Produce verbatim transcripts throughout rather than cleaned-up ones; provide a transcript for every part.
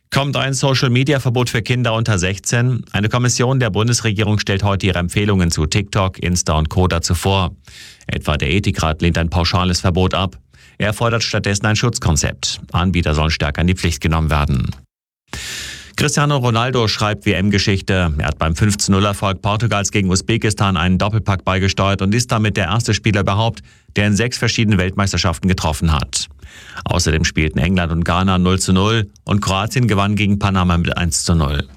Kommt ein Social-Media-Verbot für Kinder unter sechzehn? Eine Kommission der Bundesregierung stellt heute ihre Empfehlungen zu TikTok, Insta und Co. dazu vor. Etwa der Ethikrat lehnt ein pauschales Verbot ab. Er fordert stattdessen ein Schutzkonzept. Anbieter sollen stärker in die Pflicht genommen werden. Cristiano Ronaldo schreibt W M-Geschichte. Er hat beim fünf zu null Erfolg Portugals gegen Usbekistan einen Doppelpack beigesteuert und ist damit der erste Spieler überhaupt, der in sechs verschiedenen Weltmeisterschaften getroffen hat. Außerdem spielten England und Ghana null zu null und Kroatien gewann gegen Panama mit eins zu null.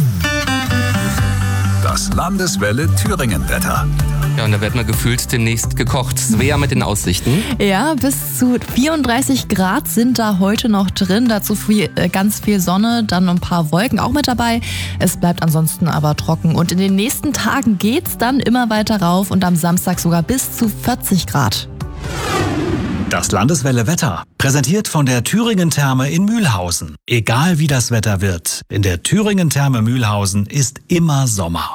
Das Landeswelle Thüringen-Wetter. Ja, und da wird man gefühlt demnächst gekocht. Svea mit den Aussichten. Ja, bis zu vierunddreißig Grad sind da heute noch drin. Dazu viel, äh, ganz viel Sonne, dann ein paar Wolken auch mit dabei. Es bleibt ansonsten aber trocken. Und in den nächsten Tagen geht's dann immer weiter rauf und am Samstag sogar bis zu vierzig Grad. Das Landeswelle Wetter, präsentiert von der Thüringen Therme in Mühlhausen. Egal wie das Wetter wird, in der Thüringen Therme Mühlhausen ist immer Sommer.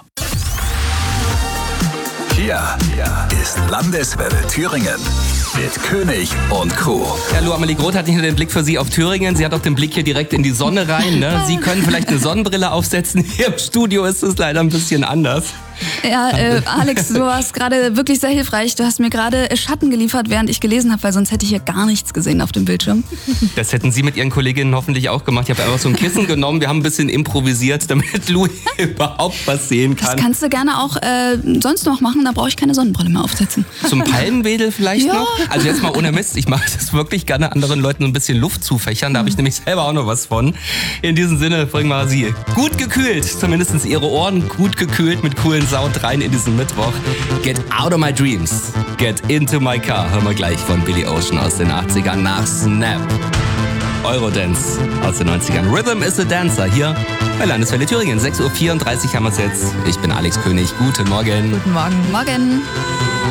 Hier, hier ist Landeswelle Thüringen mit König und Co. Ja, Lou Amelie Groth hat nicht nur den Blick für Sie auf Thüringen, sie hat auch den Blick hier direkt in die Sonne rein. Ne? Sie können vielleicht eine Sonnenbrille aufsetzen. Hier im Studio ist es leider ein bisschen anders. Ja, äh, Alex, du warst gerade wirklich sehr hilfreich. Du hast mir gerade Schatten geliefert, während ich gelesen habe, weil sonst hätte ich hier gar nichts gesehen auf dem Bildschirm. Das hätten Sie mit Ihren Kolleginnen hoffentlich auch gemacht. Ich habe einfach so ein Kissen genommen, wir haben ein bisschen improvisiert, damit Lou überhaupt was sehen kann. Das kannst du gerne auch äh, sonst noch machen, da brauche ich keine Sonnenbrille mehr aufsetzen. Zum Palmenwedel vielleicht Ja. noch? Also jetzt mal ohne Mist, ich mache das wirklich gerne, anderen Leuten so ein bisschen Luft zufächern. Da habe ich nämlich selber auch noch was von. In diesem Sinne bringen wir Sie gut gekühlt, zumindest Ihre Ohren gut gekühlt mit coolen Sound rein in diesen Mittwoch. Get out of my dreams, get into my car. Hören wir gleich von Billy Ocean aus den achtzigern nach Snap. Eurodance aus den neunzigern. Rhythm is a Dancer hier bei Landeswelle Thüringen. sechs Uhr vierunddreißig haben wir es jetzt. Ich bin Alex König. Guten Morgen. Guten Morgen. Morgen.